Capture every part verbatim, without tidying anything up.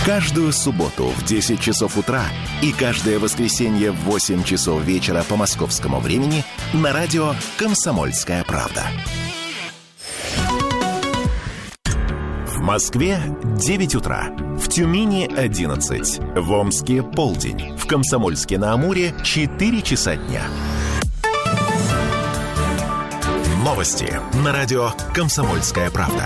Каждую субботу в десять часов утра и каждое воскресенье в восемь часов вечера по московскому времени на радио «Комсомольская правда». В Москве девять утра, в Тюмени одиннадцать, в Омске полдень, в Комсомольске-на-Амуре четыре часа дня. Новости на радио «Комсомольская правда».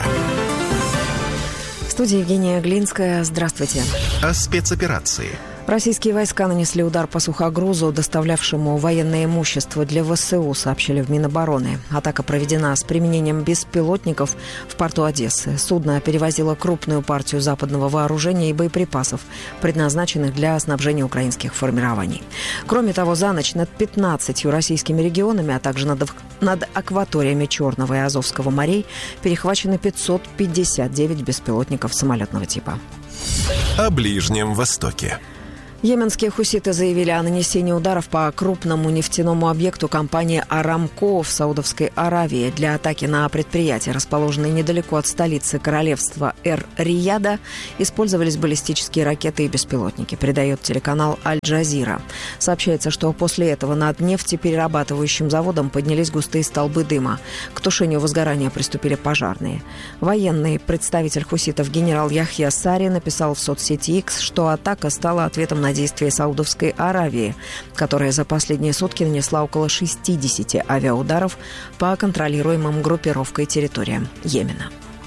В студии Евгения Глинская. Здравствуйте. О спецоперации. Российские войска нанесли удар по сухогрузу, доставлявшему военное имущество для ВСУ, сообщили в Минобороны. Атака проведена с применением беспилотников в порту Одессы. Судно перевозило крупную партию западного вооружения и боеприпасов, предназначенных для снабжения украинских формирований. Кроме того, за ночь над пятнадцатью российскими регионами, а также над, над акваториями Черного и Азовского морей перехвачены пятьсот пятьдесят девять беспилотников самолетного типа. О Ближнем Востоке. Йеменские хуситы заявили о нанесении ударов по крупному нефтяному объекту компании «Арамко» в Саудовской Аравии. Для атаки на предприятие, расположенное недалеко от столицы королевства Эр-Рияда, использовались баллистические ракеты и беспилотники, передает телеканал «Аль-Джазира». Сообщается, что после этого над нефтеперерабатывающим заводом поднялись густые столбы дыма. К тушению возгорания приступили пожарные. Военный представитель хуситов генерал Яхья Сари написал в соцсети X, что атака стала ответом на действия Саудовской Аравии, которая за последние сутки нанесла около шестьдесят авиаударов по контролируемым группировкой территориям Йемена.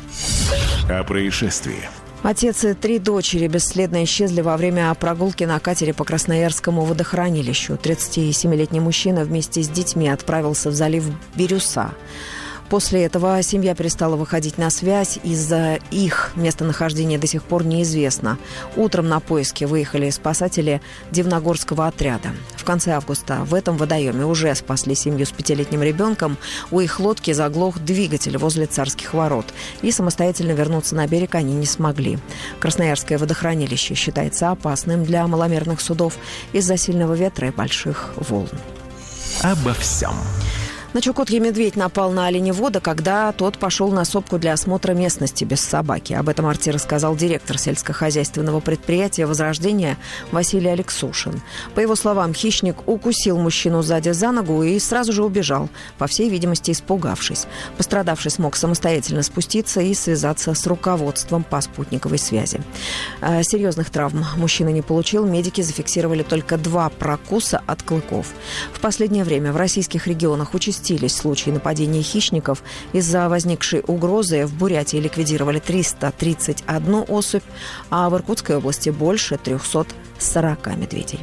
О происшествии. Отец и три дочери бесследно исчезли во время прогулки на катере по Красноярскому водохранилищу. тридцатисемилетний мужчина вместе с детьми отправился в залив Бирюса. После этого семья перестала выходить на связь. Из-за их местонахождения до сих пор неизвестно. Утром на поиски выехали спасатели Дивногорского отряда. В конце августа в этом водоеме уже спасли семью с пятилетним ребенком. У их лодки заглох двигатель возле Царских ворот. И самостоятельно вернуться на берег они не смогли. Красноярское водохранилище считается опасным для маломерных судов из-за сильного ветра и больших волн. Обо всем. На Чукотке медведь напал на оленевода, когда тот пошел на сопку для осмотра местности без собаки. Об этом Арти рассказал директор сельскохозяйственного предприятия «Возрождение» Василий Алексушин. По его словам, хищник укусил мужчину сзади за ногу и сразу же убежал, по всей видимости, испугавшись. Пострадавший смог самостоятельно спуститься и связаться с руководством по спутниковой связи. Серьезных травм мужчина не получил. Медики зафиксировали только два прокуса от клыков. В последнее время в российских регионах участились случаи нападения хищников. Из-за возникшей угрозы в Бурятии ликвидировали триста тридцать одну особь, а в Иркутской области больше триста сорок медведей.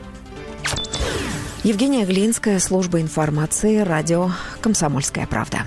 Евгения Глинская, служба информации, радио «Комсомольская правда».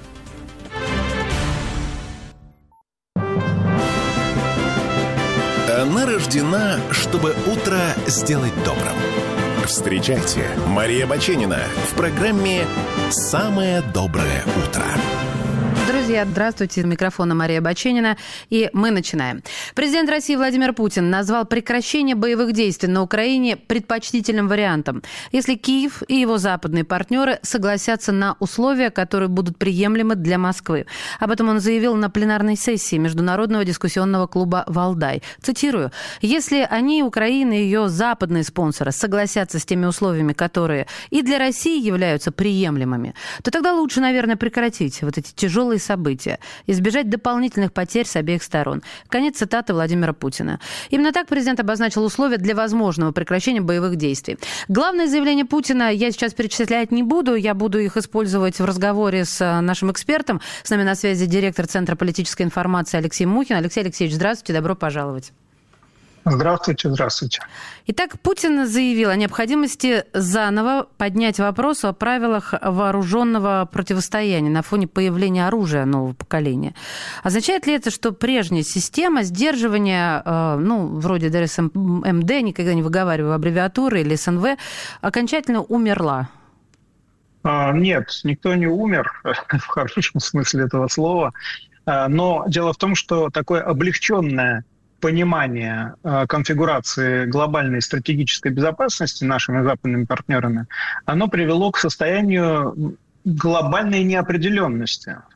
Она рождена, чтобы утро сделать добрым. Встречайте, Мария Баченина в программе «Самое доброе утро». Друзья, здравствуйте. У микрофона Мария Баченина. И мы начинаем. Президент России Владимир Путин назвал прекращение боевых действий на Украине предпочтительным вариантом, если Киев и его западные партнеры согласятся на условия, которые будут приемлемы для Москвы. Об этом он заявил на пленарной сессии Международного дискуссионного клуба «Валдай». Цитирую. «Если они, Украина и ее западные спонсоры, согласятся с теми условиями, которые и для России являются приемлемыми, то тогда лучше, наверное, прекратить вот эти тяжелые события, избежать дополнительных потерь с обеих сторон». Конец цитаты Владимира Путина. Именно так президент обозначил условия для возможного прекращения боевых действий. Главное заявление Путина я сейчас перечислять не буду, я буду их использовать в разговоре с нашим экспертом. С нами на связи директор Центра политической информации Алексей Мухин. Алексей Алексеевич, здравствуйте, добро пожаловать. Здравствуйте, здравствуйте. Итак, Путин заявил о необходимости заново поднять вопрос о правилах вооруженного противостояния на фоне появления оружия нового поколения. Означает ли это, что прежняя система сдерживания, ну, вроде дэ эр эс эм дэ, никогда не выговариваю аббревиатуры, или эс эн вэ, окончательно умерла? Нет, никто не умер, в хорошем смысле этого слова. Но дело в том, что такое облегченное понимание э, конфигурации глобальной стратегической безопасности нашими западными партнерами, оно привело к состоянию глобальной неопределенности.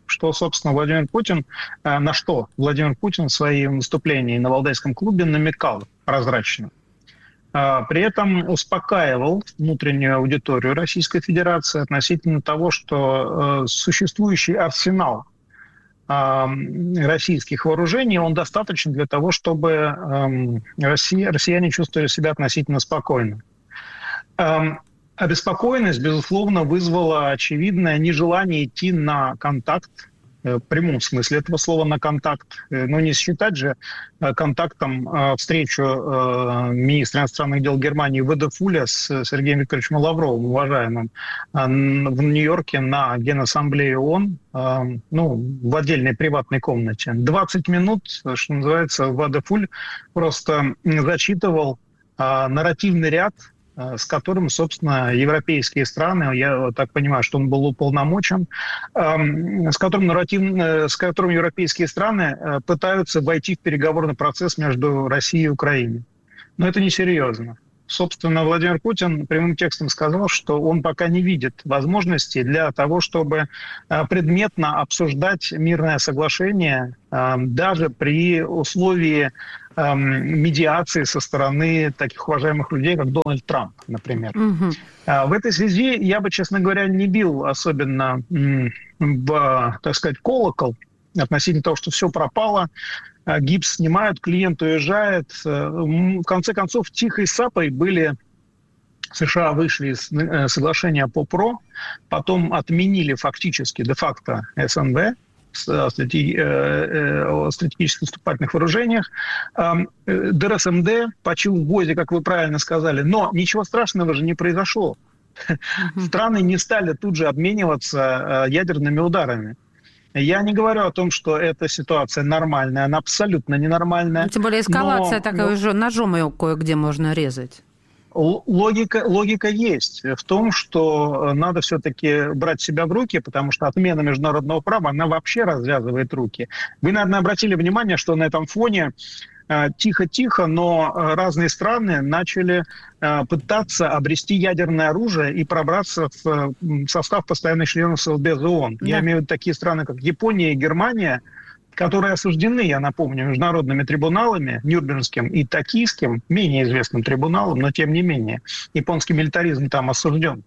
что, собственно, Владимир Путин, на что Владимир Путин в своем выступлении на Валдайском клубе намекал прозрачно. При этом успокаивал внутреннюю аудиторию Российской Федерации относительно того, что существующий арсенал российских вооружений, он достаточен для того, чтобы Россия, россияне чувствовали себя относительно спокойно. Обеспокоенность, безусловно, вызвала очевидное нежелание идти на контакт, в прямом смысле этого слова, на контакт. Но не считать же контактом встречу министра иностранных дел Германии Ведефуля с Сергеем Викторовичем Лавровым, уважаемым, в Нью-Йорке на Генассамблее ООН, ну, в отдельной приватной комнате. двадцать минут, что называется, Ведефуль просто зачитывал нарративный ряд, с которым, собственно, европейские страны, я так понимаю, что он был уполномочен, с которым, нарратив, с которым европейские страны пытаются войти в переговорный процесс между Россией и Украиной. Но это несерьезно. Собственно, Владимир Путин прямым текстом сказал, что он пока не видит возможности для того, чтобы предметно обсуждать мирное соглашение даже при условии медиации со стороны таких уважаемых людей, как Дональд Трамп, например. Угу. В этой связи я бы, честно говоря, не бил особенно в, так сказать, колокол относительно того, что все пропало, гипс снимают, клиент уезжает. В конце концов, тихой сапой были... США вышли из соглашения по ПРО, потом отменили фактически, де-факто СНВ, о стратегических наступательных вооружениях. ДРСМД почил в ГОЗе, как вы правильно сказали. Но ничего страшного же не произошло. Страны не стали тут же обмениваться ядерными ударами. Я не говорю о том, что эта ситуация нормальная, она абсолютно ненормальная. Тем более эскалация но... такая уже, ножом ее кое-где можно резать. Логика, логика есть в том, что надо все-таки брать себя в руки, потому что отмена международного права, она вообще развязывает руки. Вы, наверное, обратили внимание, что на этом фоне тихо-тихо, но разные страны начали пытаться обрести ядерное оружие и пробраться в состав постоянных членов Совбеза ООН. Да. Я имею в виду такие страны, как Япония и Германия, которые осуждены, я напомню, международными трибуналами, Нюрнбергским и Токийским, менее известным трибуналом, но тем не менее. Японский милитаризм там осужден.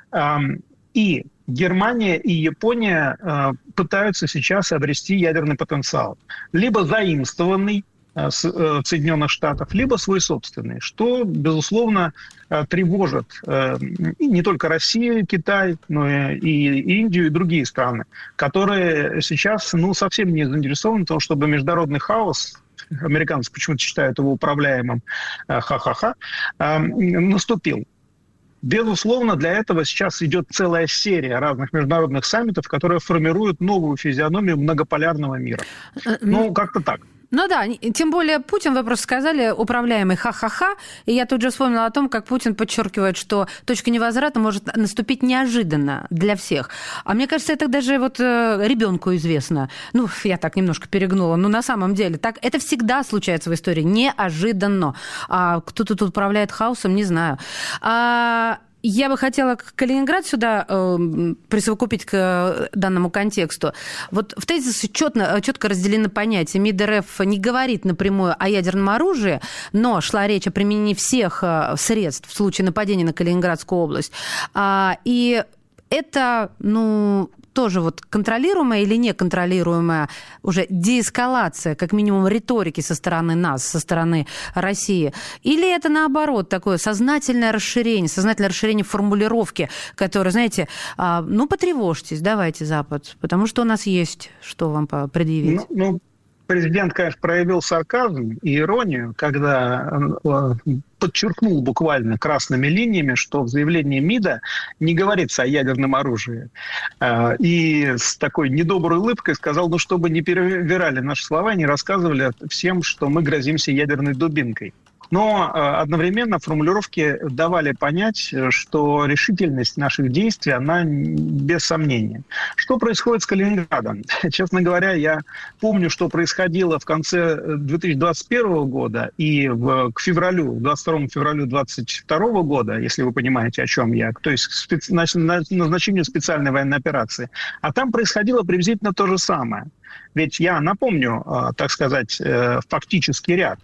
И Германия и Япония пытаются сейчас обрести ядерный потенциал. Либо заимствованный Соединенных Штатов, либо свой собственный, что, безусловно, тревожит и не только Россию, Китай, но и Индию и другие страны, которые сейчас ну, совсем не заинтересованы в том, чтобы международный хаос, американцы почему-то считают его управляемым, ха-ха-ха, наступил. Безусловно, для этого сейчас идет целая серия разных международных саммитов, которые формируют новую физиономию многополярного мира. Ну, как-то так. Ну да, тем более Путин, вы просто сказали, управляемый ха-ха-ха, и я тут же вспомнила о том, как Путин подчеркивает, что точка невозврата может наступить неожиданно для всех. А мне кажется, это даже вот ребенку известно. Ну, я так немножко перегнула, но на самом деле так это всегда случается в истории, неожиданно. А кто-то тут управляет хаосом, не знаю. А... Я бы хотела Калининград сюда э, присовокупить к данному контексту. Вот в тезисе четко, четко разделены понятия. МИД РФ не говорит напрямую о ядерном оружии, но шла речь о применении всех средств в случае нападения на Калининградскую область. А, и это, ну... тоже вот контролируемая или неконтролируемая уже деэскалация, как минимум, риторики со стороны нас, со стороны России? Или это, наоборот, такое сознательное расширение, сознательное расширение формулировки, которое, знаете, ну, потревожьтесь, давайте, Запад, потому что у нас есть что вам предъявить. Ну, ну... Президент, конечно, проявил сарказм и иронию, когда подчеркнул буквально красными линиями, что в заявлении МИДа не говорится о ядерном оружии. И с такой недоброй улыбкой сказал, ну, чтобы не перевирали наши слова, не рассказывали всем, что мы грозимся ядерной дубинкой. Но одновременно формулировки давали понять, что решительность наших действий, она без сомнения. Что происходит с Калининградом? Честно говоря, я помню, что происходило в конце две тысячи двадцать первого года и в, к февралю, двадцать второму февралю две тысячи двадцать второго года, если вы понимаете, о чем я, то есть специ... назначение специальной военной операции. А там происходило приблизительно то же самое. Ведь я напомню, так сказать, фактический ряд.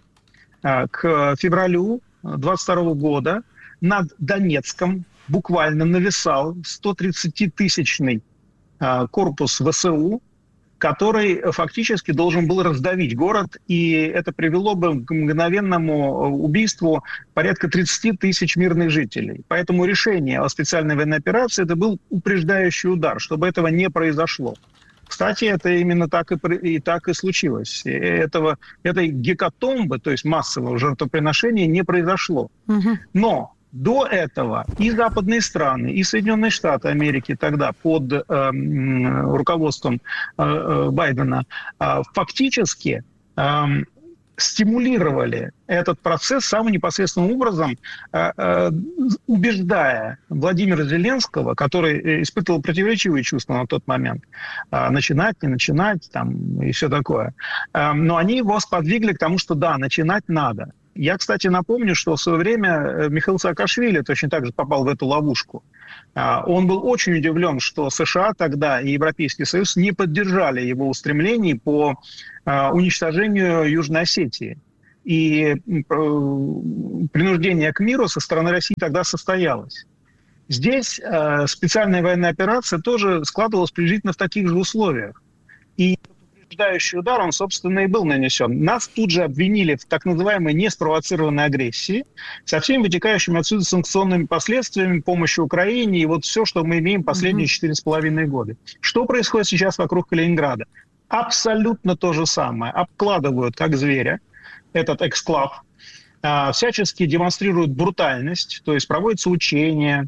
К февралю двадцать второго года над Донецком буквально нависал сто тридцатитысячный корпус ВСУ, который фактически должен был раздавить город, и это привело бы к мгновенному убийству порядка тридцать тысяч мирных жителей. Поэтому решение о специальной военной операции – это был упреждающий удар, чтобы этого не произошло. Кстати, это именно так и, и, так и случилось. Этого, этой гекатомбы, то есть массового жертвоприношения, не произошло. Угу. Но до этого и западные страны, и Соединенные Штаты Америки тогда под э, руководством э, Байдена э, фактически э, стимулировали этот процесс самым непосредственным образом, э, э, убеждая Владимира Зеленского, который испытывал противоречивые чувства на тот момент, э, начинать, не начинать, там, и все такое. Э, но они его сподвигли к тому, что да, начинать надо. Я, кстати, напомню, что в свое время Михаил Саакашвили точно так же попал в эту ловушку. Он был очень удивлен, что США тогда и Европейский Союз не поддержали его устремлений по уничтожению Южной Осетии. И принуждение к миру со стороны России тогда состоялось. Здесь специальная военная операция тоже складывалась приблизительно в таких же условиях. И упреждающий удар, он, собственно, и был нанесен. Нас тут же обвинили в так называемой неспровоцированной агрессии со всеми вытекающими отсюда санкционными последствиями, помощи Украине и вот все, что мы имеем последние четыре с половиной года. Что происходит сейчас вокруг Калининграда? Абсолютно то же самое. Обкладывают, как зверя, этот эксклав, всячески демонстрируют брутальность, то есть проводятся учения,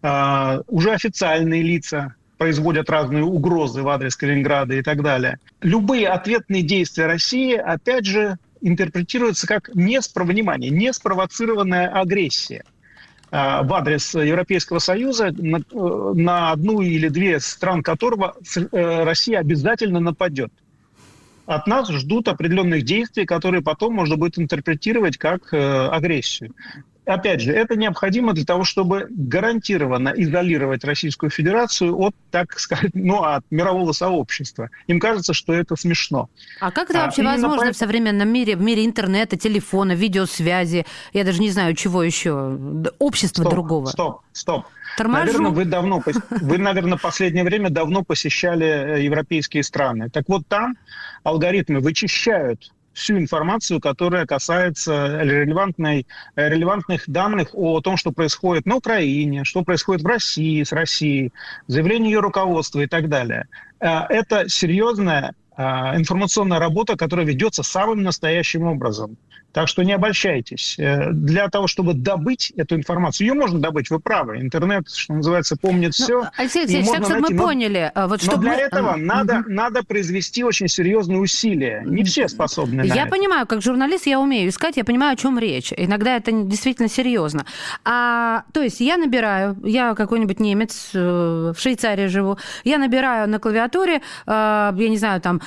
уже официальные лица производят разные угрозы в адрес Калининграда и так далее. Любые ответные действия России, опять же, интерпретируются как неспро... внимание, неспровоцированная агрессия э, в адрес Европейского Союза, на, э, на одну или две стран которого э, Россия обязательно нападет. От нас ждут определенных действий, которые потом можно будет интерпретировать как э, агрессию. Опять же, это необходимо для того, чтобы гарантированно изолировать Российскую Федерацию от, так сказать, ну, от мирового сообщества. Им кажется, что это смешно. А как это вообще а, возможно по... в современном мире, в мире интернета, телефона, видеосвязи, я даже не знаю, чего еще, общества стоп, другого? Стоп, стоп. Торможу. Наверное, вы давно, вы, наверное, в последнее время давно посещали европейские страны. Так вот, там алгоритмы вычищают всю информацию, которая касается релевантной, релевантных данных о том, что происходит на Украине, что происходит в России, с Россией, заявление ее руководства и так далее. Это серьезная информационная работа, которая ведется самым настоящим образом. Так что не обольщайтесь. Для того, чтобы добыть эту информацию, ее можно добыть, вы правы. Интернет, что называется, помнит ну, все. Алексей Алексеевич, так, чтобы найти, мы но, поняли. Вот, но для мы... этого uh-huh. надо, надо произвести очень серьезные усилия. Не все способны на Я это. понимаю, как журналист я умею искать, я понимаю, о чем речь. Иногда это действительно серьезно. А, то есть я набираю, я какой-нибудь немец, в Швейцарии живу, я набираю на клавиатуре, я не знаю, там,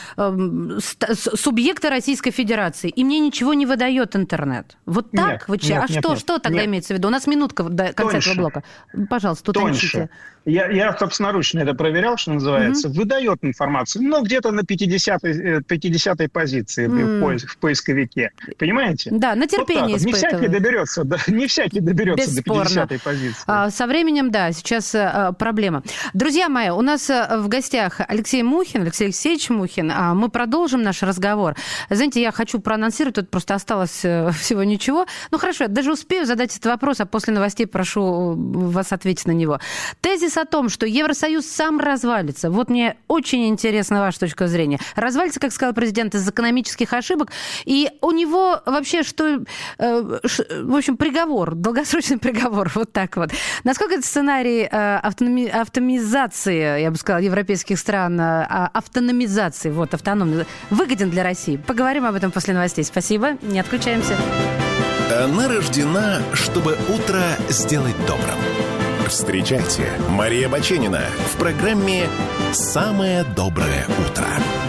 субъекта Российской Федерации, и мне ничего не выдает интернет. Вот так? Нет, Вы, нет, а нет, что, нет, что тогда нет. имеется в виду? У нас минутка до конца Тоньше. этого блока. Пожалуйста, уточните. Я, я собственноручно это проверял, что называется. Mm-hmm. Выдает информацию, но где-то на пятидесятой, пятидесятой позиции mm-hmm. в, поиск, в поисковике. Понимаете? Да, на терпение вот не всякий доберется, да, не всякий доберется Бесспорно. до пятидесятой позиции. А, со временем, да, сейчас а, проблема. Друзья мои, у нас а, в гостях Алексей Мухин, Алексей Алексеевич Мухин. А, мы продолжим наш разговор. Знаете, я хочу проанонсировать, тут просто осталось а, всего ничего. Ну хорошо, даже успею задать этот вопрос, а после новостей прошу вас ответить на него. Тезис о том, что Евросоюз сам развалится. Вот мне очень интересна ваша точка зрения. Развалится, как сказал президент, из экономических ошибок. И у него вообще что... Э, ш, в общем, приговор, долгосрочный приговор, вот так вот. Насколько этот сценарий э, автономи, автомизации, я бы сказала, европейских стран, э, автономизации, вот, автономии, выгоден для России? Поговорим об этом после новостей. Спасибо, не отключаемся. Она рождена, чтобы утро сделать добрым. Встречайте, Мария Баченина в программе «Самое доброе утро».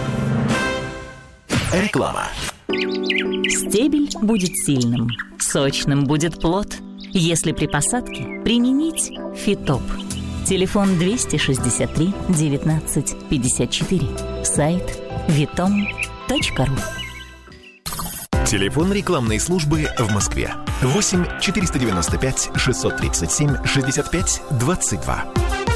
Реклама. Стебель будет сильным, сочным будет плод. Если при посадке применить Фитоп. Телефон двести шестьдесят три девятнадцать пятьдесят четыре. Сайт витом точка ру. Телефон рекламной службы в Москве. восемь четыреста девяносто пять шестьсот тридцать семь шестьдесят пять двадцать два.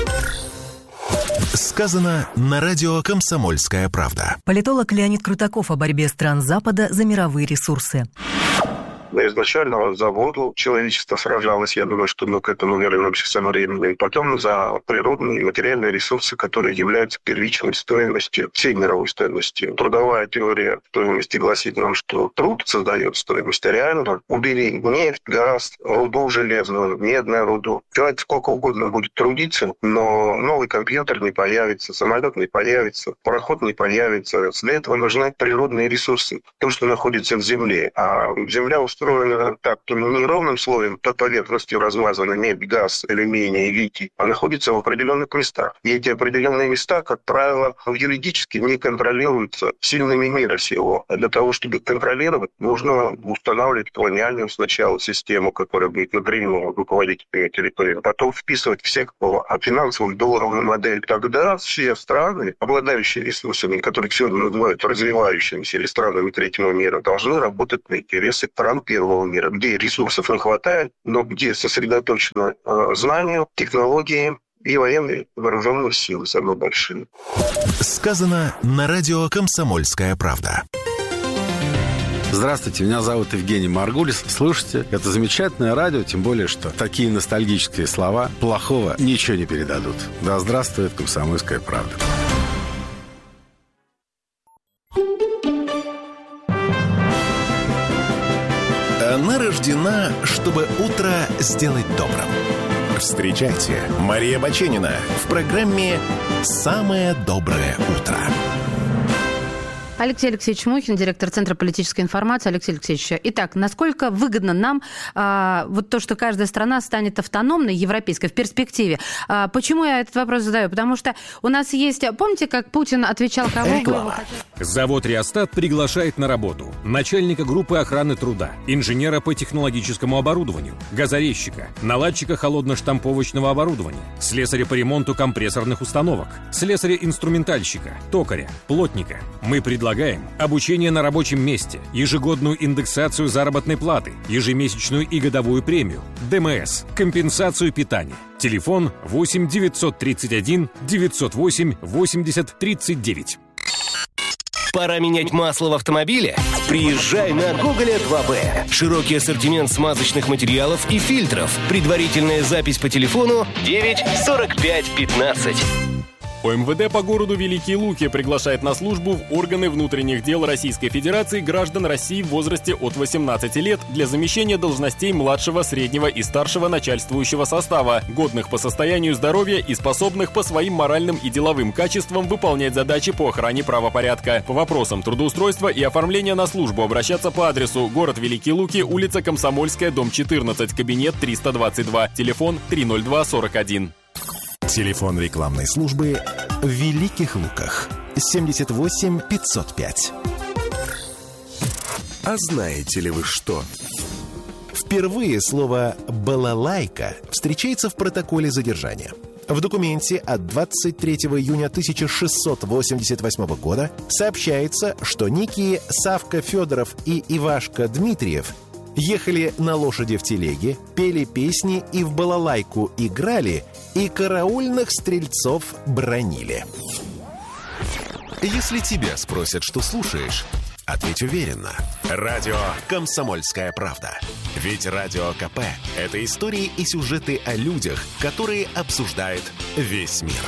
Сказано на радио «Комсомольская правда». Политолог Леонид Крутаков о борьбе стран Запада за мировые ресурсы. Изначально за воду человечество сражалось, я думаю, что мы к этому вернемся со временем. Потом за природные и материальные ресурсы, которые являются первичной стоимостью, всей мировой стоимостью. Трудовая теория стоимости гласит нам, что труд создает стоимость, а реально убери нефть, газ, руду железную, медную руду. Человек сколько угодно будет трудиться, но новый компьютер не появится, самолет не появится, пароход не появится. Для этого нужны природные ресурсы, то, что находится в земле. А земля устроена так, то не ровным слоем, под поверхностью размазаны медь, газ, алюминий, литий, а находится в определенных местах. И эти определенные места, как правило, юридически не контролируются сильными мира сего. А для того, чтобы контролировать, нужно устанавливать колониальную сначала систему, которая будет напрямую руководить этой территорией, потом вписывать всех в финансовую долларовую модель. Тогда все страны, обладающие ресурсами, которые сегодня называют развивающимися или странами третьего мира, должны работать на интересы стран первого мира, где ресурсов не хватает, но где сосредоточено э, знания, технологии и военные вооруженные силы самые большие. Сказано на радио «Комсомольская правда». Здравствуйте, меня зовут Евгений Маргулис. Слушайте, это замечательное радио, тем более, что такие ностальгические слова плохого ничего не передадут. Да здравствует «Комсомольская правда». Она рождена, чтобы утро сделать добрым. Встречайте, Мария Баченина в программе «Самое доброе утро». Алексей Алексеевич Мухин, директор Центра политической информации. Алексей Алексеевич, итак, насколько выгодно нам а, вот то, что каждая страна станет автономной, европейской, в перспективе? А, почему я этот вопрос задаю? Потому что у нас есть... Помните, как Путин отвечал, кого бы вы хотели? Завод «Реостат» приглашает на работу начальника группы охраны труда, инженера по технологическому оборудованию, газорезчика, наладчика холодно-штамповочного оборудования, слесаря по ремонту компрессорных установок, слесаря-инструментальщика, токаря, плотника. Мы предлагаем Предлагаем обучение на рабочем месте, ежегодную индексацию заработной платы, ежемесячную и годовую премию, ДМС, компенсацию питания. Телефон восемь девятьсот тридцать один девятьсот восемь восемьдесят тридцать девять. Пора менять масло в автомобиле? Приезжай на Гоголя два бэ. Широкий ассортимент смазочных материалов и фильтров. Предварительная запись по телефону девять сорок пять пятнадцать. ОМВД по городу Великие Луки приглашает на службу в органы внутренних дел Российской Федерации граждан России в возрасте от восемнадцати лет для замещения должностей младшего, среднего и старшего начальствующего состава, годных по состоянию здоровья и способных по своим моральным и деловым качествам выполнять задачи по охране правопорядка. По вопросам трудоустройства и оформления на службу обращаться по адресу город Великие Луки, улица Комсомольская, дом четырнадцать, кабинет триста двадцать два, телефон три ноль два сорок один. Телефон рекламной службы в Великих Луках. семьдесят восемь пятьсот пять. А знаете ли вы что? Впервые слово «балалайка» встречается в протоколе задержания. В документе от двадцать третьего июня тысяча шестьсот восемьдесят восьмого года сообщается, что некие Савка Федоров и Ивашка Дмитриев ехали на лошади в телеге, пели песни и в балалайку играли, и караульных стрельцов бранили. Если тебя спросят, что слушаешь, ответь уверенно. Радио «Комсомольская правда». Ведь Радио КП – это истории и сюжеты о людях, которые обсуждает весь мир.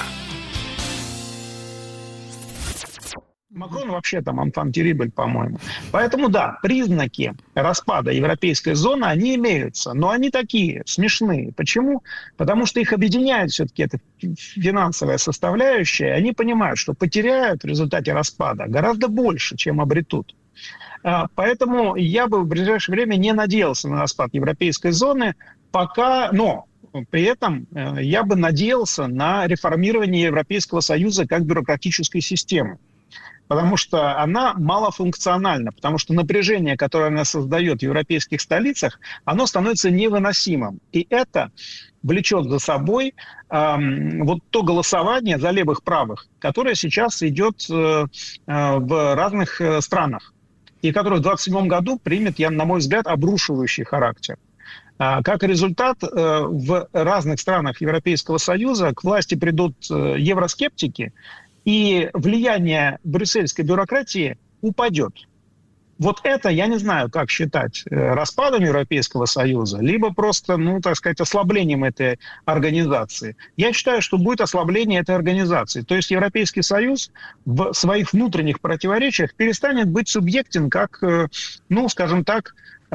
Макрон вообще там анфан-террибль, по-моему. Поэтому, да, признаки распада европейской зоны, они имеются. Но они такие, смешные. Почему? Потому что их объединяет все-таки эта финансовая составляющая. Они понимают, что потеряют в результате распада гораздо больше, чем обретут. Поэтому я бы в ближайшее время не надеялся на распад европейской зоны, пока, но при этом я бы надеялся на реформирование Европейского Союза как бюрократической системы. Потому что она малофункциональна, потому что напряжение, которое она создает в европейских столицах, оно становится невыносимым. И это влечет за собой э, вот то голосование за левых-правых, которое сейчас идет э, э, в разных э, странах, и которое в двадцать седьмом году примет, я, на мой взгляд, обрушивающий характер. А, как результат, э, в разных странах Европейского Союза к власти придут э, евроскептики, и влияние брюссельской бюрократии упадет. Вот это я не знаю, как считать распадом Европейского Союза, либо просто, ну, так сказать, ослаблением этой организации. Я считаю, что будет ослабление этой организации. То есть Европейский Союз в своих внутренних противоречиях перестанет быть субъектен как, ну, скажем так,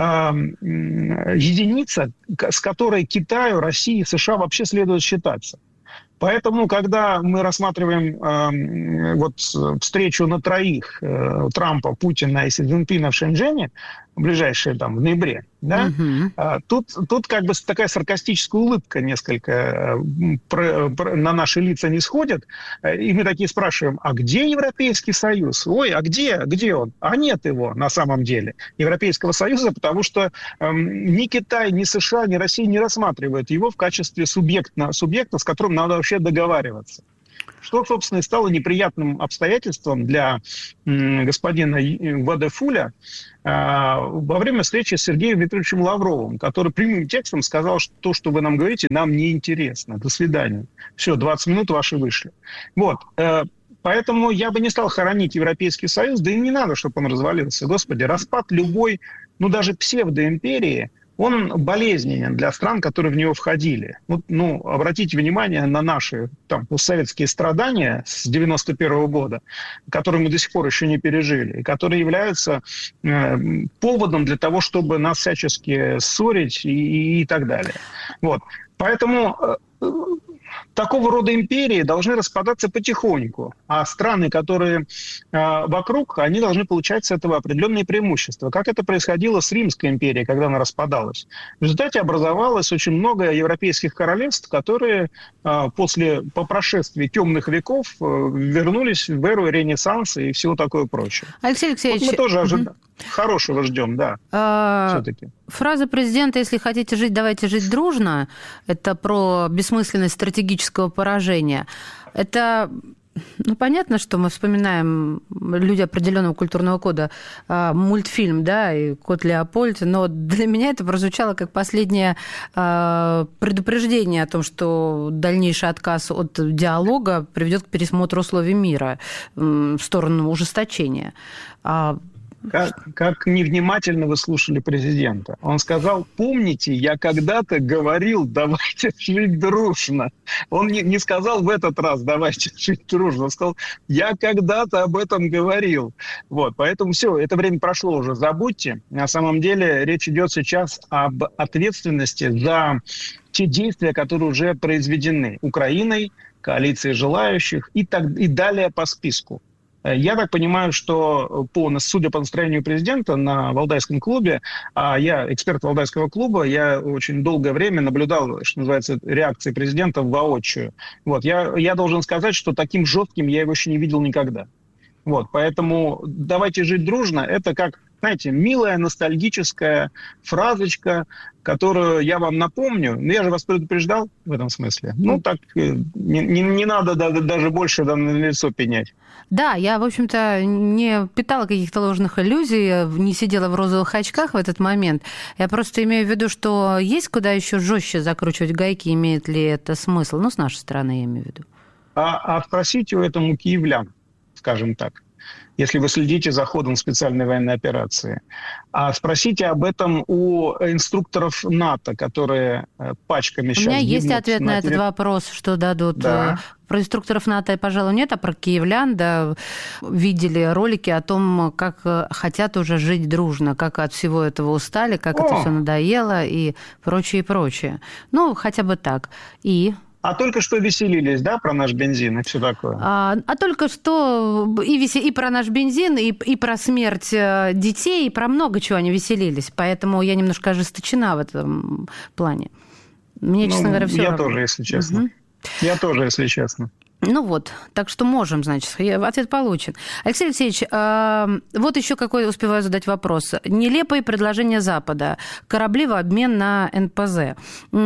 единица, с которой Китаю, России, США вообще следует считаться. Поэтому, когда мы рассматриваем э, вот, встречу на троих э, Трампа, Путина и Си Цзиньпина в Шэньчжэне, ближайшие там в ноябре, да, uh-huh. э, тут, тут как бы такая саркастическая улыбка несколько э, про, про, на наши лица не сходит, э, и мы такие спрашиваем, а где Европейский Союз? Ой, а где, где он? А нет его на самом деле, Европейского Союза, потому что э, ни Китай, ни США, ни Россия не рассматривают его в качестве субъекта, субъекта, с которым надо вообще договариваться. Что, собственно, и стало неприятным обстоятельством для м, господина Вадефуля э, во время встречи с Сергеем Викторовичем Лавровым, который прямым текстом сказал, что то, что вы нам говорите, нам неинтересно. До свидания. Все, двадцать минут ваши вышли. Вот. Э, поэтому я бы не стал хоронить Европейский Союз, да и не надо, чтобы он развалился. Господи, распад любой, ну даже псевдоимперии, он болезненен для стран, которые в него входили. Ну, ну, обратите внимание на наши там, советские страдания с девяносто первого года, которые мы до сих пор еще не пережили, и которые являются э, поводом для того, чтобы нас всячески ссорить и, и, и так далее. Вот. Поэтому э, такого рода империи должны распадаться потихоньку, а страны, которые э, вокруг, они должны получать с этого определенные преимущества. Как это происходило с Римской империей, когда она распадалась. В результате образовалось очень много европейских королевств, которые э, после, по прошествии темных веков э, вернулись в эру Ренессанса и всего такое прочее. Алексей Алексеевич... Вот мы тоже ожидаем. Угу. Хорошего ждем, да, а, все-таки. Фраза президента «если хотите жить, давайте жить дружно» – это про бессмысленность стратегического поражения. Это, ну, понятно, что мы вспоминаем люди определенного культурного кода, мультфильм, да, и «Кот Леопольд», но для меня это прозвучало как последнее предупреждение о том, что дальнейший отказ от диалога приведет к пересмотру условий мира в сторону ужесточения. Как, как невнимательно вы слушали президента. Он сказал, помните, я когда-то говорил, давайте жить дружно. Он не, не сказал в этот раз, давайте жить дружно. Он сказал, я когда-то об этом говорил. Вот, поэтому все, это время прошло уже, забудьте. На самом деле речь идет сейчас об ответственности за те действия, которые уже произведены Украиной, коалицией желающих и, так, и далее по списку. Я так понимаю, что, по, судя по настроению президента на Валдайском клубе, а я эксперт Валдайского клуба, я очень долгое время наблюдал, что называется, реакции президента воочию. Вот, я, я должен сказать, что таким жестким я его еще не видел никогда. Вот, поэтому «давайте жить дружно» — это как, знаете, милая ностальгическая фразочка, которую я вам напомню. Но я же вас предупреждал в этом смысле. Ну, так не, не, не надо даже больше на лицо пенять. Да, я, в общем-то, не питала каких-то ложных иллюзий, не сидела в розовых очках в этот момент. Я просто имею в виду, что есть куда еще жестче закручивать гайки, имеет ли это смысл? Ну, с нашей стороны, я имею в виду. А, а спросите у этому киевлян, скажем так, если вы следите за ходом специальной военной операции. А спросите об этом у инструкторов НАТО, которые пачками сейчас... У меня есть ответ на, на этот вопрос, что дадут. Да. Про инструкторов НАТО, пожалуй, нет, а про киевлян, да, видели ролики о том, как хотят уже жить дружно, как от всего этого устали, как О! это все надоело и прочее, и прочее. Ну, хотя бы так. И... А только что веселились, да, про наш бензин и все такое? А, а только что и, весе... и про наш бензин, и, и про смерть детей, и про много чего они веселились. Поэтому я немножко ожесточена в этом плане. Мне, честно ну, говоря, все Я равно. тоже, если честно. Угу. Я тоже, если честно. Ну вот, так что можем, значит, ответ получен. Алексей Алексеевич, вот еще какой успеваю задать вопрос. Нелепые предложения Запада. Корабли в обмен на эн пэ зэ.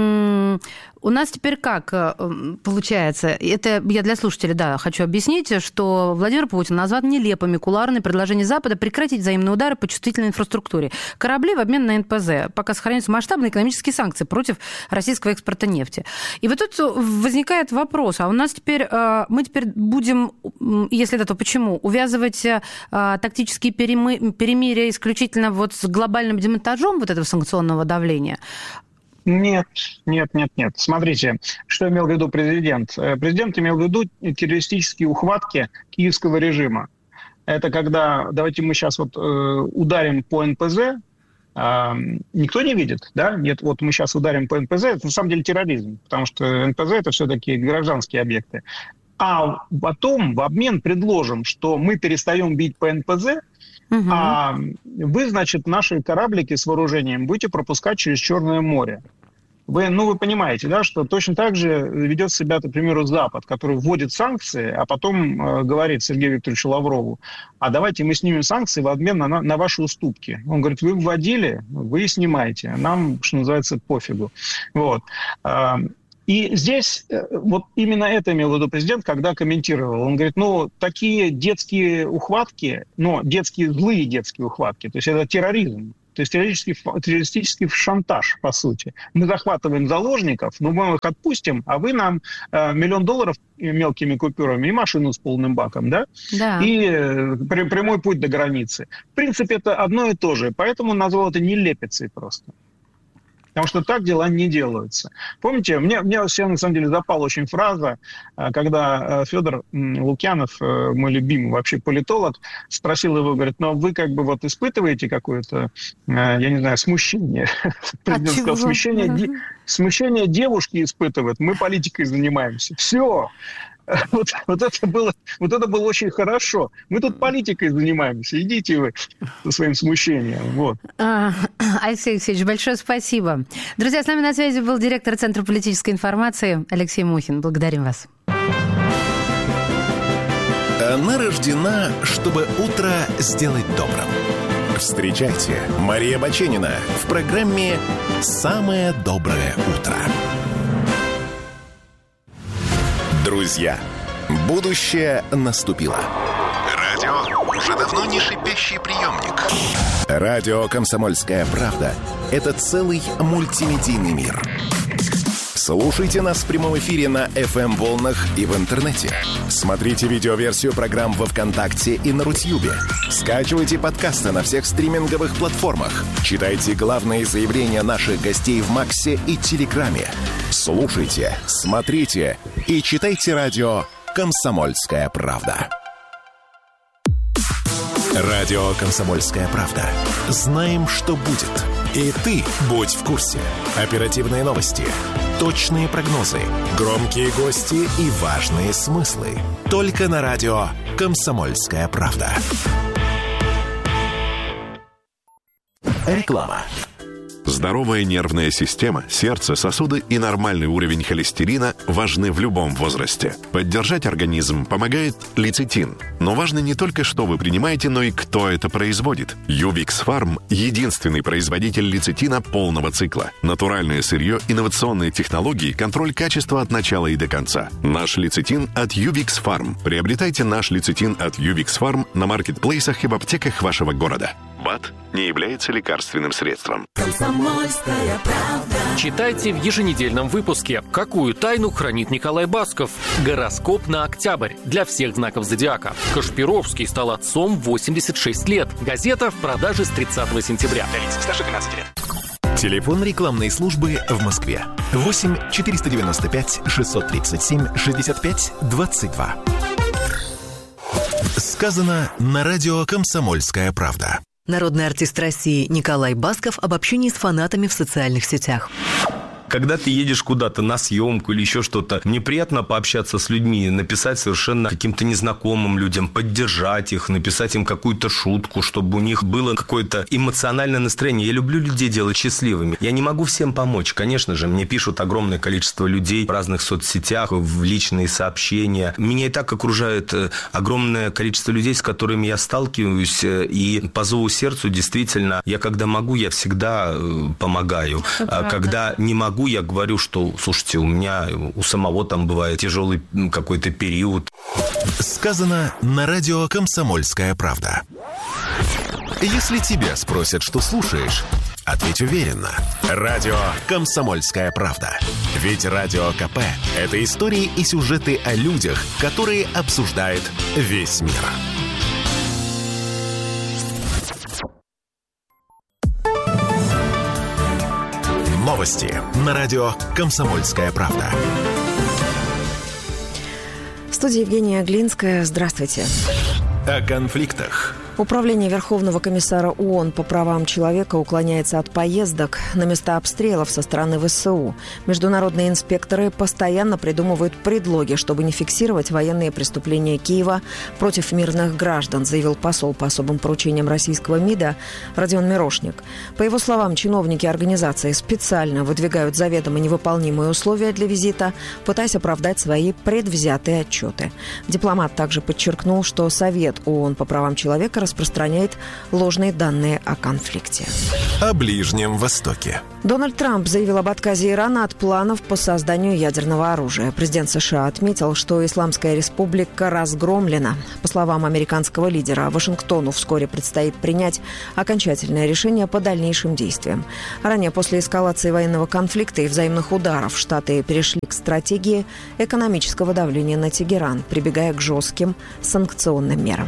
У нас теперь как получается? Это я для слушателей, да, хочу объяснить, что Владимир Путин назвал нелепыми кулуарные предложения Запада прекратить взаимные удары по чувствительной инфраструктуре. Корабли в обмен на эн пэ зэ, пока сохраняются масштабные экономические санкции против российского экспорта нефти. И вот тут возникает вопрос, а у нас теперь, мы теперь будем, если да, то почему, увязывать тактические перемирия исключительно вот с глобальным демонтажом вот этого санкционного давления? Нет, нет, нет, нет. Смотрите, что имел в виду президент. Президент имел в виду террористические ухватки киевского режима. Это когда, давайте мы сейчас вот э, ударим по эн пэ зэ, э, никто не видит, да? Нет, вот мы сейчас ударим по эн пэ зэ, это на самом деле терроризм, потому что эн пэ зэ это все-таки гражданские объекты. А потом в обмен предложим, что мы перестаем бить по эн пэ зэ, угу. а вы, значит, наши кораблики с вооружением будете пропускать через Черное море. Вы, ну, вы понимаете, да, что точно так же ведет себя, к примеру, Запад, который вводит санкции, а потом э, говорит Сергею Викторовичу Лаврову, а давайте мы снимем санкции в обмен на, на ваши уступки. Он говорит, вы вводили, вы снимаете, нам, что называется, пофигу. Вот. И здесь вот именно это имел в виду президент, когда комментировал. Он говорит, ну, такие детские ухватки, но детские, злые детские ухватки, то есть это терроризм. То есть террористический, террористический шантаж, по сути. Мы захватываем заложников, но мы их отпустим, а вы нам э, миллион долларов мелкими купюрами и машину с полным баком, да? Да. И э, прямой путь до границы. В принципе, это одно и то же. Поэтому он назвал это нелепицей просто. Потому что так дела не делаются. Помните, мне, мне все на самом деле запала очень фраза, когда Федор Лукьянов, мой любимый вообще политолог, спросил его, говорит, ну вы как бы вот испытываете какое-то, я не знаю, смущение? Президент сказал, смущение, смущение девушки испытывает, мы политикой занимаемся. Все. Вот, вот, это было, вот это было очень хорошо. Мы тут политикой занимаемся. Идите вы со своим смущением. Вот. Алексей Алексеевич, большое спасибо. Друзья, с нами на связи был директор Центра политической информации Алексей Мухин. Благодарим вас. Она рождена, чтобы утро сделать добрым. Встречайте, Мария Баченина в программе «Самое доброе утро». Друзья, будущее наступило. Радио уже давно не шипящий приемник. Радио «Комсомольская правда» — это целый мультимедийный мир. Слушайте нас в прямом эфире на эф эм-волнах и в интернете. Смотрите видеоверсию программ во ВКонтакте и на Рутьюбе. Скачивайте подкасты на всех стриминговых платформах. Читайте главные заявления наших гостей в Максе и Телеграме. Слушайте, смотрите и читайте радио «Комсомольская правда». Радио «Комсомольская правда». Знаем, что будет. И ты будь в курсе. Оперативные новости, точные прогнозы, громкие гости и важные смыслы. Только на радио «Комсомольская правда». Реклама. Здоровая нервная система, сердце, сосуды и нормальный уровень холестерина важны в любом возрасте. Поддержать организм помогает лецитин. Но важно не только, что вы принимаете, но и кто это производит. Ювикс Фарм – единственный производитель лецитина полного цикла. Натуральное сырье, инновационные технологии, контроль качества от начала и до конца. Наш лецитин от Ювикс Фарм. Приобретайте наш лецитин от Ювикс Фарм на маркетплейсах и в аптеках вашего города. БАД не является лекарственным средством. Читайте в еженедельном выпуске, какую тайну хранит Николай Басков. Гороскоп на октябрь для всех знаков зодиака. Кашпировский стал отцом в восемьдесят шесть лет. Газета в продаже с тридцатого сентября. Для лиц старше двенадцати лет. Телефон рекламной службы в Москве. восемь четыреста девяносто пять шестьсот тридцать семь шестьдесят пять двадцать два. Сказано на радио «Комсомольская правда». Народный артист России Николай Басков об общении с фанатами в социальных сетях. Когда ты едешь куда-то на съемку или еще что-то, мне приятно пообщаться с людьми, написать совершенно каким-то незнакомым людям, поддержать их, написать им какую-то шутку, чтобы у них было какое-то эмоциональное настроение. Я люблю людей делать счастливыми. Я не могу всем помочь. Конечно же, мне пишут огромное количество людей в разных соцсетях, в личные сообщения. Меня и так окружает огромное количество людей, с которыми я сталкиваюсь, и по зову сердцу действительно, я когда могу, я всегда помогаю. А когда не могу, я говорю, что, слушайте, у меня у самого там бывает тяжелый какой-то период. Сказано на радио «Комсомольская правда». Если тебя спросят, что слушаешь, ответь уверенно. Радио «Комсомольская правда». Ведь Радио КП – это истории и сюжеты о людях, которые обсуждает весь мир. Новости на радио «Комсомольская правда». В студии Евгения Глинская. Здравствуйте. О конфликтах. Управление Верховного комиссара ООН по правам человека уклоняется от поездок на места обстрелов со стороны ВСУ. Международные инспекторы постоянно придумывают предлоги, чтобы не фиксировать военные преступления Киева против мирных граждан, заявил посол по особым поручениям российского МИДа Родион Мирошник. По его словам, чиновники организации специально выдвигают заведомо невыполнимые условия для визита, пытаясь оправдать свои предвзятые отчеты. Дипломат также подчеркнул, что Совет ООН по правам человека распространяет ложные данные о конфликте. О Ближнем Востоке. Дональд Трамп заявил об отказе Ирана от планов по созданию ядерного оружия. Президент США отметил, что Исламская республика разгромлена. По словам американского лидера, Вашингтону вскоре предстоит принять окончательное решение по дальнейшим действиям. Ранее, после эскалации военного конфликта и взаимных ударов, Штаты перешли к стратегии экономического давления на Тегеран, прибегая к жестким санкционным мерам.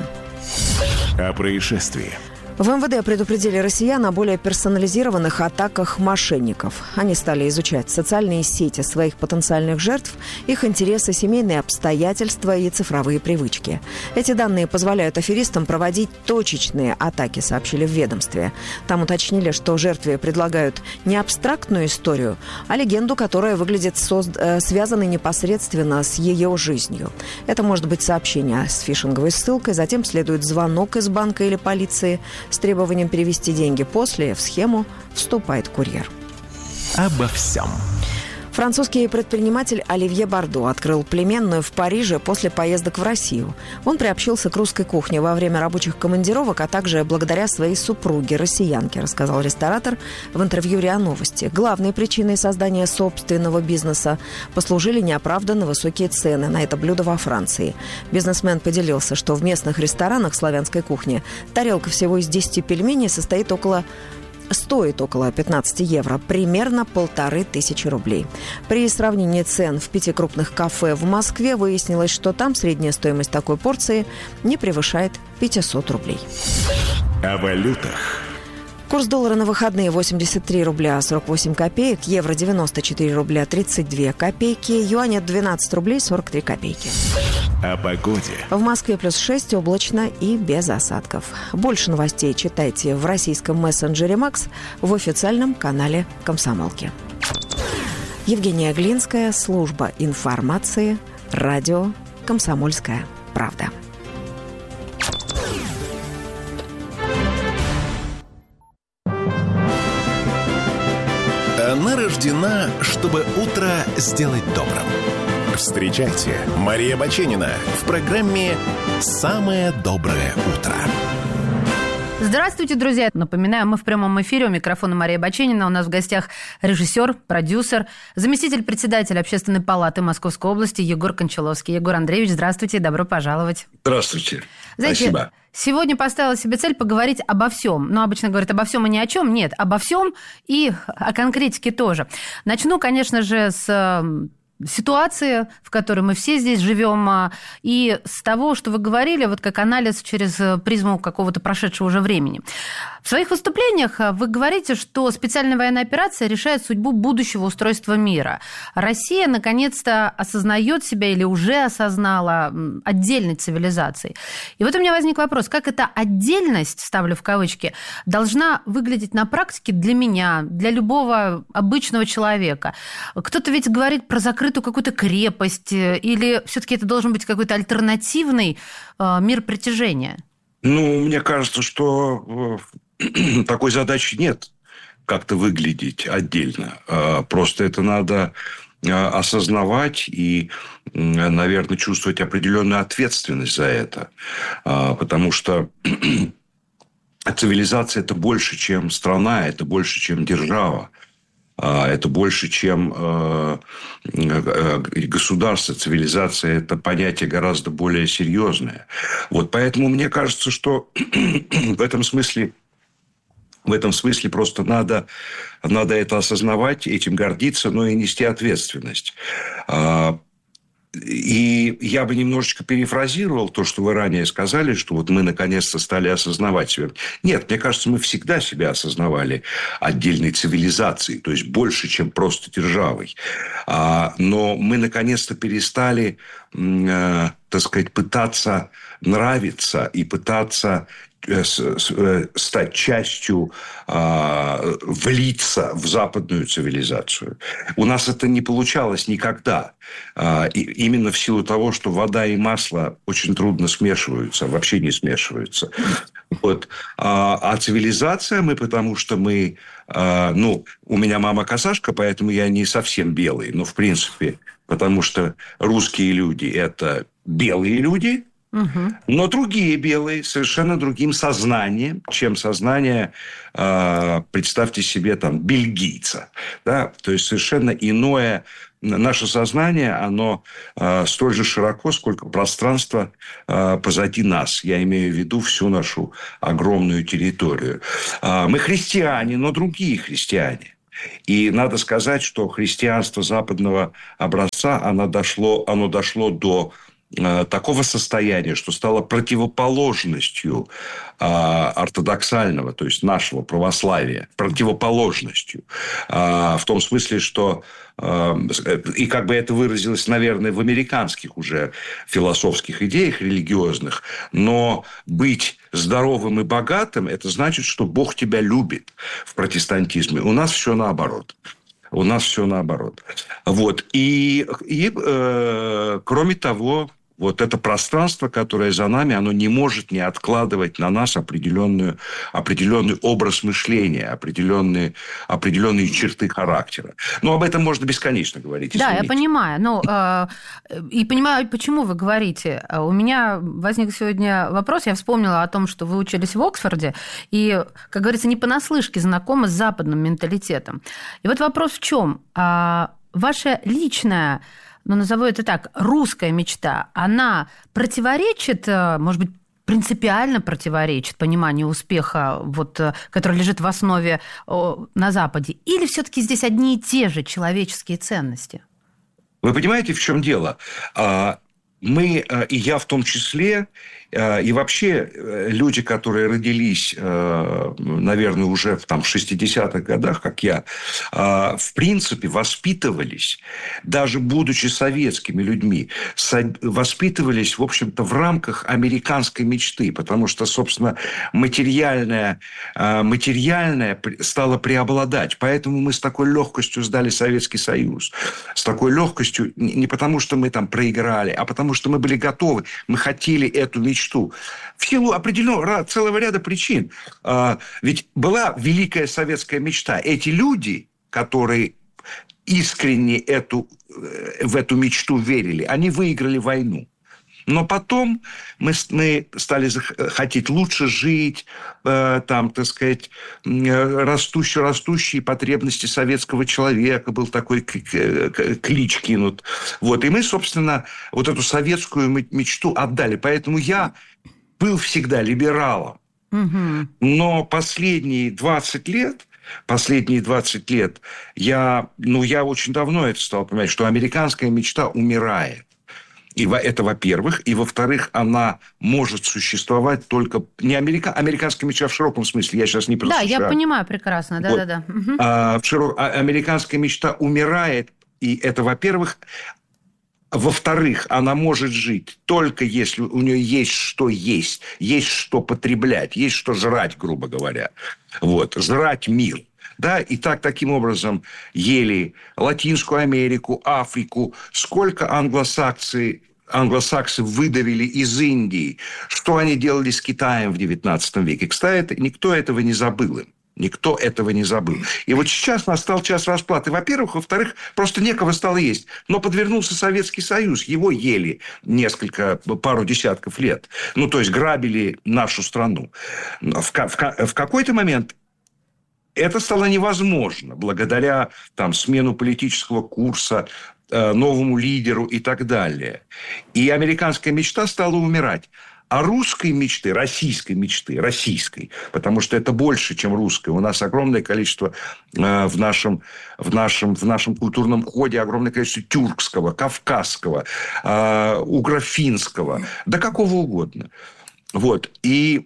О происшествии. В МВД предупредили россиян о более персонализированных атаках мошенников. Они стали изучать социальные сети своих потенциальных жертв, их интересы, семейные обстоятельства и цифровые привычки. Эти данные позволяют аферистам проводить точечные атаки, сообщили в ведомстве. Там уточнили, что жертве предлагают не абстрактную историю, а легенду, которая выглядит созд... связанной непосредственно с ее жизнью. Это может быть сообщение с фишинговой ссылкой, затем следует звонок из банка или полиции с требованием перевести деньги. После в схему вступает курьер. Обо всем. Французский предприниматель Оливье Бардо открыл племенную в Париже после поездок в Россию. Он приобщился к русской кухне во время рабочих командировок, а также благодаря своей супруге, россиянке, рассказал ресторатор в интервью РИА Новости. Главной причиной создания собственного бизнеса послужили неоправданно высокие цены на это блюдо во Франции. Бизнесмен поделился, что в местных ресторанах славянской кухни тарелка всего из десяти пельменей состоит около стоит около пятнадцать евро, примерно полторы тысячи рублей. При сравнении цен в пяти крупных кафе в Москве выяснилось, что там средняя стоимость такой порции не превышает пятьсот рублей. О валютах. Курс доллара на выходные восемьдесят три рубля сорок восемь копеек, евро девяносто четыре рубля тридцать две копейки, юаня двенадцать рублей сорок три копейки. О погоде. В Москве плюс шесть, облачно и без осадков. Больше новостей читайте в российском мессенджере «Макс», в официальном канале «Комсомолки». Евгения Глинская, служба информации, радио «Комсомольская правда». Она рождена, чтобы утро сделать добрым. Встречайте, Мария Баченина в программе «Самое доброе утро». Здравствуйте, друзья. Напоминаю, мы в прямом эфире. У микрофона Мария Баченина. У нас в гостях режиссер, продюсер, заместитель председателя Общественной палаты Московской области Егор Кончаловский. Егор Андреевич, здравствуйте, добро пожаловать. Здравствуйте. Знаете, спасибо. Сегодня поставила себе цель поговорить обо всем. Но обычно говорят обо всем и ни о чем. Нет, обо всем и о конкретике тоже. Начну, конечно же, с ситуации, в которой мы все здесь живем, и с того, что вы говорили, вот как анализ через призму какого-то прошедшего уже времени. В своих выступлениях вы говорите, что специальная военная операция решает судьбу будущего устройства мира. Россия, наконец-то, осознает себя или уже осознала отдельной цивилизацией. И вот у меня возник вопрос, как эта отдельность, ставлю в кавычки, должна выглядеть на практике для меня, для любого обычного человека? Кто-то ведь говорит про закрытую какую-то крепость, или все-таки это должен быть какой-то альтернативный мир притяжения? Ну, мне кажется, что такой задачи нет, как-то выглядеть отдельно. Просто это надо осознавать и, наверное, чувствовать определенную ответственность за это. Потому что цивилизация – это больше, чем страна, это больше, чем держава. Это больше, чем государство. Цивилизация – это понятие гораздо более серьезное. Вот поэтому мне кажется, что в этом смысле В этом смысле просто надо, надо это осознавать, этим гордиться, но и нести ответственность. И я бы немножечко перефразировал то, что вы ранее сказали, что вот мы наконец-то стали осознавать себя. Нет, мне кажется, мы всегда себя осознавали отдельной цивилизацией, то есть больше, чем просто державой. Но мы наконец-то перестали, так сказать, пытаться нравиться и пытаться стать частью, влиться в западную цивилизацию. У нас это не получалось никогда. Именно в силу того, что вода и масло очень трудно смешиваются, вообще не смешиваются. Вот. А цивилизация мы, потому что мы... Ну, у меня мама казашка, поэтому я не совсем белый. Но, в принципе, потому что русские люди – это белые люди, но другие белые, совершенно другим сознанием, чем сознание, представьте себе, там, бельгийца. Да? То есть, совершенно иное. Наше сознание, оно столь же широко, сколько пространство позади нас. Я имею в виду всю нашу огромную территорию. Мы христиане, но другие христиане. И надо сказать, что христианство западного образца, оно дошло, оно дошло до такого состояния, что стало противоположностью э, ортодоксального, то есть нашего православия, противоположностью. Э, в том смысле, что... Э, и как бы это выразилось, наверное, в американских уже философских идеях религиозных, но быть здоровым и богатым – это значит, что Бог тебя любит в протестантизме. У нас все наоборот. У нас все наоборот. Вот. И, и э, кроме того... Вот это пространство, которое за нами, оно не может не откладывать на нас определенную, определенный образ мышления, определенные, определенные черты характера. Но об этом можно бесконечно говорить. Да, извините. я понимаю. Ну, э, и понимаю, почему вы говорите. У меня возник сегодня вопрос. Я вспомнила о том, что вы учились в Оксфорде, и, как говорится, не понаслышке знакомы с западным менталитетом. И вот вопрос в чем? Ваша личная... ну, назову это так, русская мечта, она противоречит, может быть, принципиально противоречит пониманию успеха, вот, который лежит в основе на Западе? Или все-таки здесь одни и те же человеческие ценности? Вы понимаете, в чем дело? Мы, и я в том числе, и вообще люди, которые родились, наверное, уже там, в шестидесятых годах, как я, в принципе, воспитывались, даже будучи советскими людьми, воспитывались, в общем-то, в рамках американской мечты, потому что, собственно, материальное, материальное стало преобладать. Поэтому мы с такой легкостью сдали Советский Союз. С такой легкостью не потому, что мы там проиграли, а потому, что мы были готовы, мы хотели эту мечту. В силу определенного целого ряда причин. Ведь была великая советская мечта. Эти люди, которые искренне эту, в эту мечту верили, они выиграли войну. Но потом мы, мы стали хотеть лучше жить, э, там, так сказать, растущие, растущие потребности советского человека, был такой клич кинут. Вот. И мы, собственно, вот эту советскую мечту отдали. Поэтому я был всегда либералом. Угу. Но последние двадцать лет последние двадцать лет, я, ну, я очень давно это стал понимать, что американская мечта умирает. И это, во-первых. И, во-вторых, она может существовать только... Не америка... американская мечта в широком смысле. Я сейчас не про Да, США. я понимаю прекрасно. Да, вот. да, да. Угу. А, в широк... а, американская мечта умирает. И это, во-первых. Во-вторых, она может жить только если у нее есть что есть. Есть что потреблять. Есть что жрать, грубо говоря. Вот. Жрать мир. Да, и так, таким образом ели Латинскую Америку, Африку. Сколько англосаксы, англосаксы выдавили из Индии. Что они делали с Китаем в девятнадцатом веке. Кстати, никто этого не забыл им. Никто этого не забыл. И вот сейчас настал час расплаты. Во-первых. Во-вторых, просто некого стало есть. Но подвернулся Советский Союз. Его ели несколько, пару десятков лет. Ну, то есть, грабили нашу страну. В, в, в какой-то момент... Это стало невозможно благодаря там, смену политического курса, э, новому лидеру и так далее. И американская мечта стала умирать. А русской мечты, российской мечты, российской, потому что это больше, чем русская. У нас огромное количество э, в, нашем, в, нашем, в нашем культурном коде, огромное количество тюркского, кавказского, э, угрофинского, да какого угодно. Вот. И...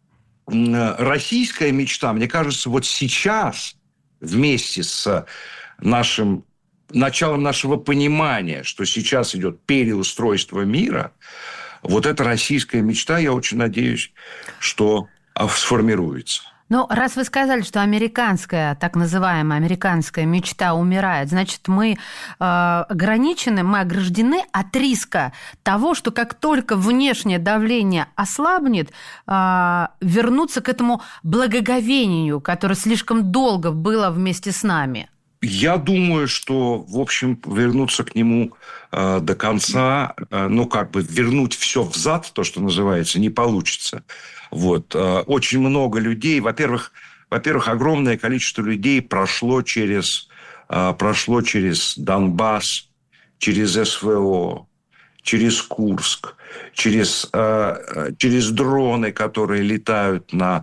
Российская мечта, мне кажется, вот сейчас вместе с нашим началом нашего понимания, что сейчас идет переустройство мира, вот эта российская мечта, я очень надеюсь, что сформируется. Ну, раз вы сказали, что американская, так называемая американская мечта умирает, значит, мы э, ограничены, мы ограждены от риска того, что как только внешнее давление ослабнет, э, вернуться к этому благоговению, которое слишком долго было вместе с нами. Я думаю, что, в общем, вернуться к нему э, до конца, э, ну, как бы вернуть все взад, то, что называется, не получится. Вот. Э, очень много людей, во-первых, во-первых, огромное количество людей прошло через, э, прошло через Донбасс, через СВО, через Курск, через, э, через дроны, которые летают на...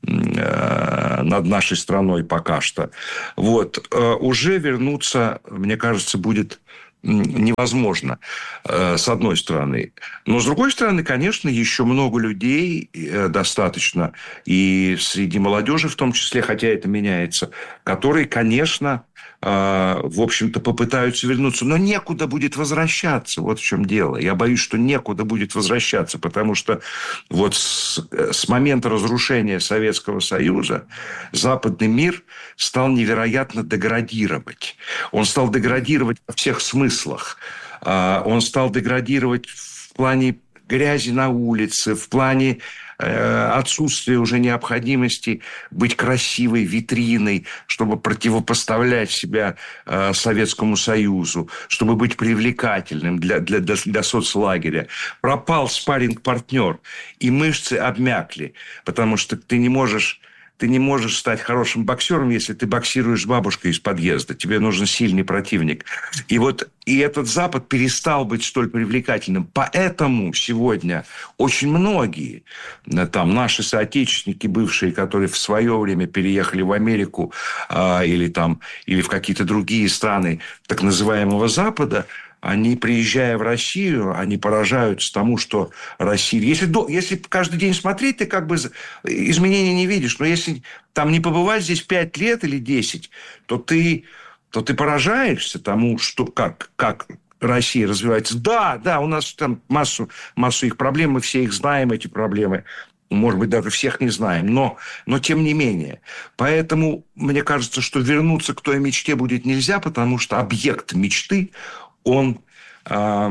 над нашей страной пока что. Вот. Уже вернуться, мне кажется, будет невозможно, с одной стороны. Но, с другой стороны, конечно, еще много людей достаточно, и среди молодежи в том числе, хотя это меняется, которые, конечно, в общем-то, попытаются вернуться. Но некуда будет возвращаться. Вот в чем дело. Я боюсь, что некуда будет возвращаться, потому что вот с, с момента разрушения Советского Союза западный мир стал невероятно деградировать. Он стал деградировать во всех смыслах. Он стал деградировать в плане грязи на улице, в плане отсутствие уже необходимости быть красивой витриной, чтобы противопоставлять себя э, Советскому Союзу, чтобы быть привлекательным для, для, для, для соцлагеря. Пропал спарринг-партнер, и мышцы обмякли, потому что ты не можешь... Ты не можешь стать хорошим боксером, если ты боксируешь с бабушкой из подъезда. Тебе нужен сильный противник. И вот и этот Запад перестал быть столь привлекательным. Поэтому сегодня очень многие, там, наши соотечественники бывшие, которые в свое время переехали в Америку а, или, там, или в какие-то другие страны так называемого Запада, они, приезжая в Россию, они поражаются тому, что Россия... Если, если каждый день смотреть, ты как бы изменений не видишь. Но если там не побывать здесь пять лет или десять, то ты, то ты поражаешься тому, что, как, как Россия развивается. Да, да, у нас там массу, массу их проблем, мы все их знаем, эти проблемы. Может быть, даже всех не знаем, но, но тем не менее. Поэтому мне кажется, что вернуться к той мечте будет нельзя, потому что объект мечты, он, а,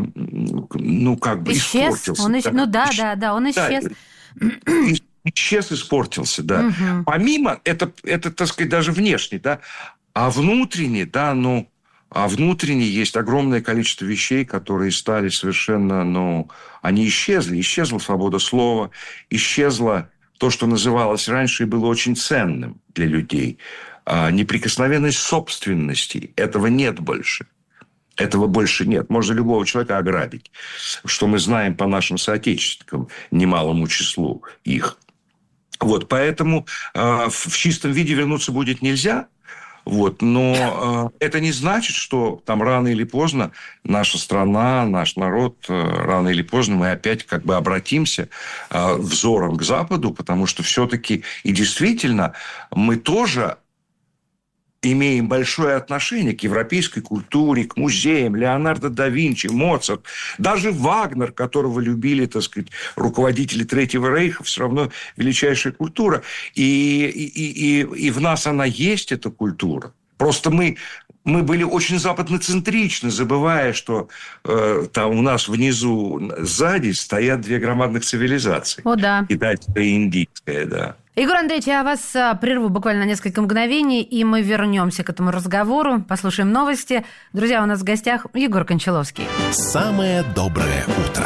ну, как бы исчез. испортился. Он исчез. Да. Ну, да, да, да, он исчез. Да, исчез, испортился, да. Угу. Помимо, это, это, так сказать, даже внешне, да, а внутренне, да, ну, а внутренне есть огромное количество вещей, которые стали совершенно, ну, они исчезли. Исчезла свобода слова, исчезло то, что называлось раньше и было очень ценным для людей. А неприкосновенность собственности. Этого нет больше. Этого больше нет. Можно любого человека ограбить. Что мы знаем по нашим соотечественникам, немалому числу их. Вот, поэтому э, в чистом виде вернуться будет нельзя. Вот, но э, это не значит, что там рано или поздно наша страна, наш народ, э, рано или поздно мы опять как бы обратимся э, взором к Западу, потому что все-таки и действительно мы тоже имеем большое отношение к европейской культуре, к музеям, Леонардо да Винчи, Моцарт, даже Вагнер, которого любили, так сказать, руководители Третьего Рейха, все равно величайшая культура. И, и, и, и в нас она есть, эта культура. Просто мы, мы были очень западноцентричны, забывая, что э, там у нас внизу, сзади стоят две громадных цивилизации. О, да. Китайская и индийская, да. Егор Андреевич, я вас прерву буквально на несколько мгновений, и мы вернемся к этому разговору, послушаем новости. Друзья, у нас в гостях Егор Кончаловский. Самое доброе утро.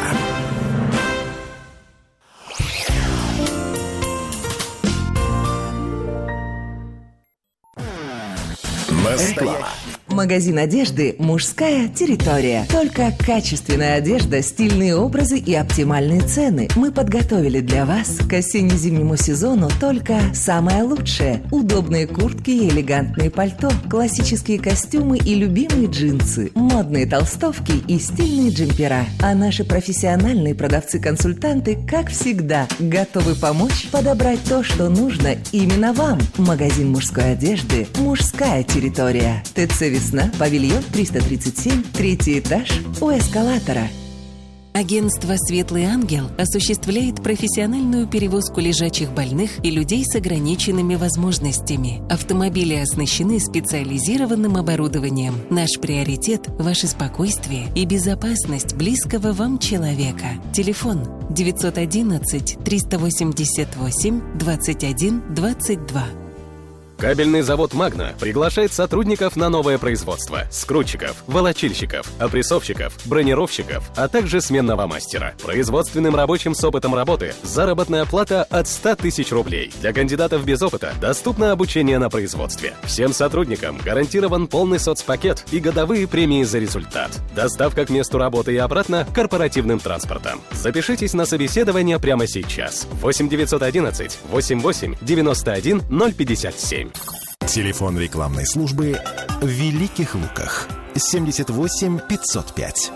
Реклама. Магазин одежды «Мужская территория». Только качественная одежда, стильные образы и оптимальные цены. Мы подготовили для вас к осенне-зимнему сезону только самое лучшее. Удобные куртки и элегантные пальто, классические костюмы и любимые джинсы, модные толстовки и стильные джемпера. А наши профессиональные продавцы-консультанты, как всегда, готовы помочь подобрать то, что нужно именно вам. Магазин мужской одежды «Мужская территория». ТЦ «Весна», павильон триста тридцать семь, третий этаж, у эскалатора. Агентство «Светлый ангел» осуществляет профессиональную перевозку лежачих больных и людей с ограниченными возможностями. Автомобили оснащены специализированным оборудованием. Наш приоритет – ваше спокойствие и безопасность близкого вам человека. Телефон девятьсот одиннадцать триста восемьдесят восемь двадцать один двадцать два. Кабельный завод «Магна» приглашает сотрудников на новое производство. Скрутчиков, волочильщиков, опрессовщиков, бронировщиков, а также сменного мастера. Производственным рабочим с опытом работы заработная плата от ста тысяч рублей. Для кандидатов без опыта доступно обучение на производстве. Всем сотрудникам гарантирован полный соцпакет и годовые премии за результат. Доставка к месту работы и обратно корпоративным транспортом. Запишитесь на собеседование прямо сейчас. восемь девятьсот одиннадцать восемьдесят восемь девяносто один ноль пятьдесят семь. Телефон рекламной службы в Великих Луках семьдесят восемь пятьсот пять.